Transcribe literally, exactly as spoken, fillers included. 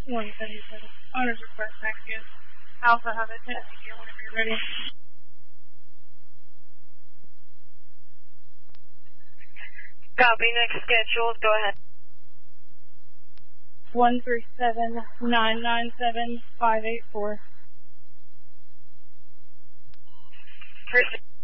one seventy-seven. Owner's request taxi. Alpha, have it taxi here whenever you're ready. Copy, next schedule, go ahead. one three seven nine nine seven five eight four. First